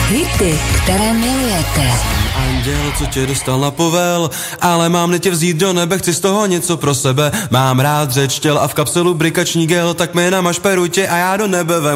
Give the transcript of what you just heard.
Hity, které milujete. Anděl, co tě dostal na povel, ale mám tě vzít do nebe, chci z toho něco pro sebe. Mám rád řeč těl a v kapselu brikační gel, tak mi namaž perutě a já do nebe vem.